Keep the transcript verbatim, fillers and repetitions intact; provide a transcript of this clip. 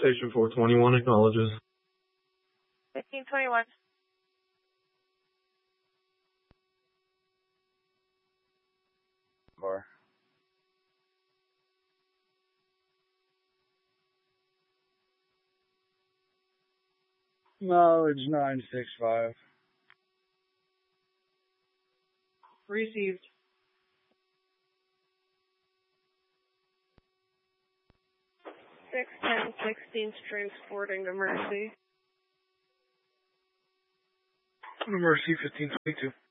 Station four twenty-one acknowledges. fifteen twenty-one. Bar. Mileage nine six five. Received. six ten sixteen transporting to Mercy. Mercy fifteen twenty-two.